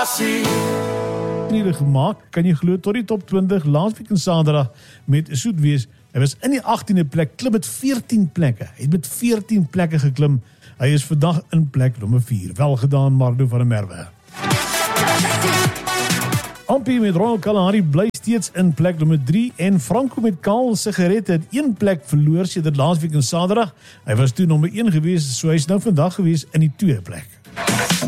passie. Gemaak, kan jy glo, tot die top 20 laasweek en Saterdag met Soet wees. Hy was in die 18de plek, klim met 14 plekke. Hy het met 14 plekke geklim. Hy is vandag in plek nommer 4. Wel gedaan, Mardo van der Merwe. Ampie met Royal Kalahari bly steeds in plek nommer 3 en Franco met Kaal Sigarette het 1 plek verloor sedert laasweek en Saterdag. Hy was toe nommer 1 gewees, so hy is nou vandag gewees in die 2de plek.